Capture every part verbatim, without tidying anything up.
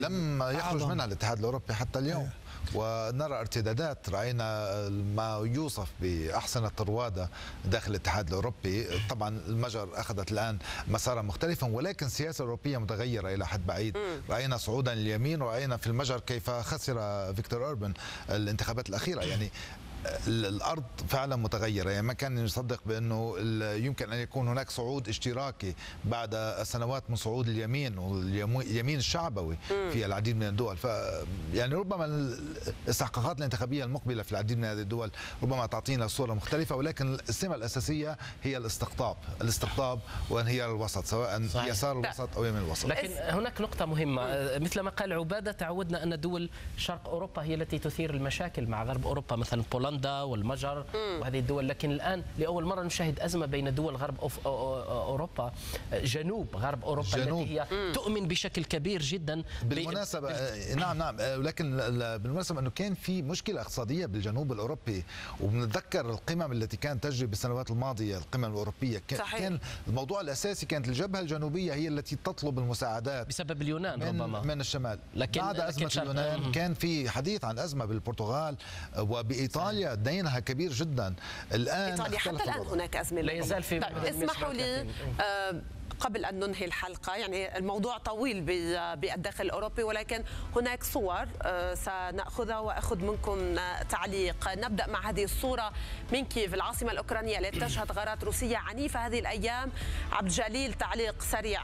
لم يخرج منها الاتحاد الأوروبي حتى اليوم. ونرى ارتدادات، رأينا ما يوصف بأحسن الطروادة داخل الاتحاد الأوروبي. طبعا المجر أخذت الآن مسارا مختلفا، ولكن السياسة الأوروبية متغيرة إلى حد بعيد. رأينا صعودا لليمين، ورأينا في المجر كيف خسر فيكتور أوربان الانتخابات الأخيرة. يعني الأرض فعلا متغيرة. يعني ما كان يصدق بأنه يمكن أن يكون هناك صعود اشتراكي بعد سنوات من صعود اليمين واليمين الشعبوي في العديد من الدول. ف يعني ربما الاستحقاقات الانتخابية المقبلة في العديد من هذه الدول ربما تعطينا صورة مختلفة، ولكن السمة الأساسية هي الاستقطاب، الاستقطاب وانهيار الوسط، سواء صحيح. يسار الوسط أو يمين الوسط. لكن هناك نقطة مهمة، مثل ما قال عبادة، تعودنا أن دول شرق أوروبا هي التي تثير المشاكل مع غرب أوروبا، مثلا بولندا والمجر وهذه الدول. لكن الآن لأول مرة نشاهد أزمة بين دول غرب أوروبا، جنوب غرب أوروبا جنوب. التي هي مم. تؤمن بشكل كبير جدا. بالمناسبة ب... نعم نعم لكن بالمناسبة أنه كان في مشكلة اقتصادية بالجنوب الأوروبي، وبنتذكر القمم التي كانت تجري بالسنوات الماضية، القمم الأوروبية. صحيح. كان الموضوع الأساسي كانت الجبهة الجنوبية هي التي تطلب المساعدات بسبب اليونان من ربما من الشمال. لكن بعد أزمة لكن اليونان مم. كان في حديث عن أزمة بالبرتغال وبإيطاليا. صحيح. دينها كبير جدا. الآن إيطاليا حتى الآن هناك أزمة. لا يزال في. طيب اسمحوا لي آه قبل أن ننهي الحلقة، يعني الموضوع طويل بالداخل الأوروبي، ولكن هناك صور سنأخذها وأخذ منكم تعليق. نبدأ مع هذه الصورة من كييف العاصمة الأوكرانية التي تشهد غارات روسية عنيفة هذه الأيام. عبد الجليل تعليق سريع.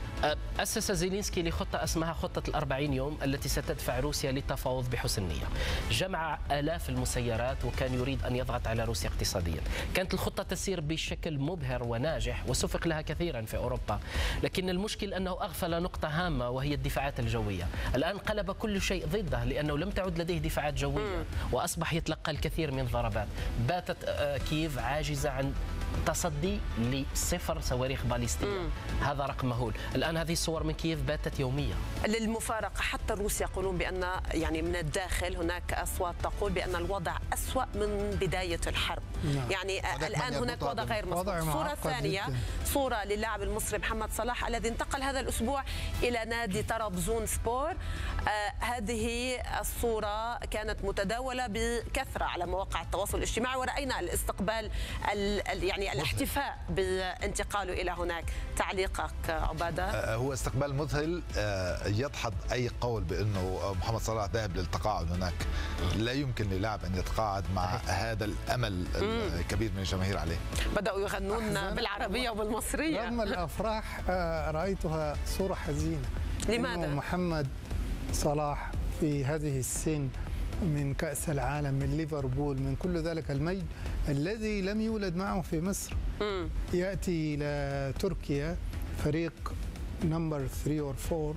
أسس زيلينسكي لخطة اسمها خطة الأربعين يوم التي ستدفع روسيا للتفاوض بحسن نية. جمع آلاف المسيرات وكان يريد أن يضغط على روسيا اقتصاديا. كانت الخطة تسير بشكل مبهر وناجح وسفق لها كثيرا في أوروبا، لكن المشكل أنه أغفل نقطة هامة وهي الدفاعات الجوية. الآن قلب كل شيء ضده لأنه لم تعد لديه دفاعات جوية وأصبح يتلقى الكثير من ضربات. باتت كييف عاجزة عن تصدي لصفر صواريخ باليستية. مم. هذا رقم مهول. الآن هذه الصور من كييف باتت يوميا. للمفارقة حتى الروس يقولون بأن يعني من الداخل هناك أصوات تقول بأن الوضع أسوأ من بداية الحرب. نعم. يعني الآن هناك وضع غير مسبوق. صورة ثانية، صورة للاعب المصري محمد صلاح الذي انتقل هذا الأسبوع إلى نادي طرابزون سبور. آه هذه الصورة كانت متداولة بكثرة على مواقع التواصل الاجتماعي، ورأينا الاستقبال ال يعني الاحتفاء بانتقاله إلى هناك. تعليقك عبادة؟ هو استقبال مذهل يدحض أي قول بأنه محمد صلاح ذاهب للتقاعد هناك. لا يمكن للاعب أن يتقاعد مع هذا الأمل الكبير من الجماهير عليه. بدأوا يغنون بالعربية وبالمصرية. رغم الأفراح رأيتها صورة حزينة. لماذا؟ محمد صلاح في هذه السن، من كأس العالم، من ليفربول، من كل ذلك المجد الذي لم يولد معه في مصر، م. يأتي إلى تركيا فريق نمبر ثلاثة أو أربعة،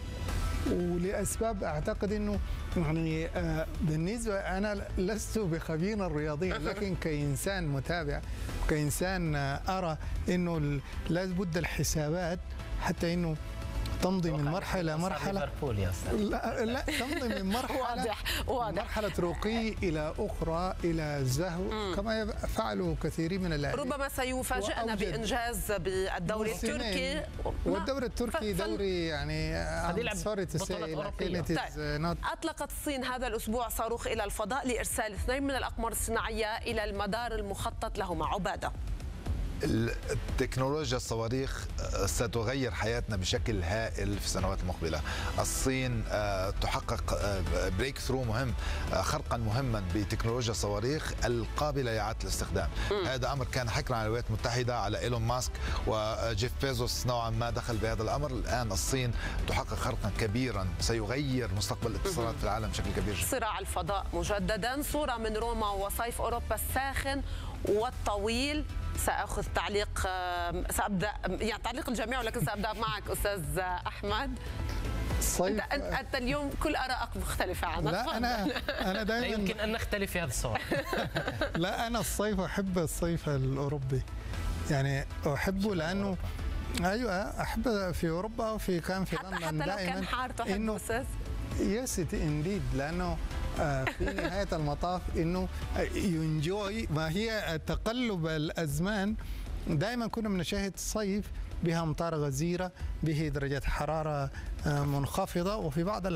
ولأسباب أعتقد أنه يعني آه بالنسبة أنا لست بخبير رياضيا، لكن كإنسان متابع، كإنسان آه أرى أنه لابد الحسابات حتى أنه تمضي من مرحلة لمرحلة. لا لا تمضي من مرحلة واضح واضح مرحلة رقي إلى أخرى إلى الزهو كما فعلوا كثيرين من اللاعبين. ربما سيفاجئنا بإنجاز بالدوري التركي، والدوري التركي دوري يعني صار تسائل. أطلقت الصين هذا الأسبوع صاروخ إلى الفضاء لإرسال اثنين من الأقمار الصناعية إلى المدار المخطط لهما. عبادة، التكنولوجيا الصواريخ ستغير حياتنا بشكل هائل في السنوات المقبلة. الصين تحقق بريك ثرو مهم، خرقا مهما بتكنولوجيا الصواريخ القابلة لإعادة الاستخدام. م. هذا أمر كان حكرا على الولايات المتحدة، على إيلون ماسك وجيف بيزوس نوعا ما دخل بهذا الأمر. الآن الصين تحقق خرقا كبيرا سيغير مستقبل الاتصالات في العالم بشكل كبير جدا. صراع الفضاء مجددا. صورة من روما وصيف أوروبا الساخن والطويل. سأخذ تعليق، سأبدأ يعني تعليق الجميع، ولكن سأبدأ معك أستاذ أحمد. الصيف أنت, أنت اليوم كل آرائك مختلفة عنك. لا أنا أنا دائما يمكن أن نختلف في هذا الصور. لا أنا الصيف أحب الصيف الأوروبي، يعني أحبه لأنه أيوة أحب في أوروبا وفي كان في لندن دائما. حتى لو كان حار تحب أستاذ؟ يس انديد، لأنه في نهاية المطاف انه ينجوي ما هي تقلب الازمان. دائما كنا بنشاهد الصيف بها أمطار غزيرة، به درجة حرارة منخفضة، وفي بعض